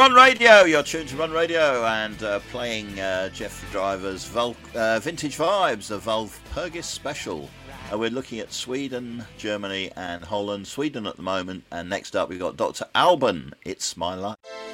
Run Radio. You're tuned to Run Radio and playing Jeff Driver's Vintage Vibes, the Walpurgis special. We're looking at Sweden, Germany and Holland. Sweden at the moment, and next up we've got Dr. Alban, It's My Life.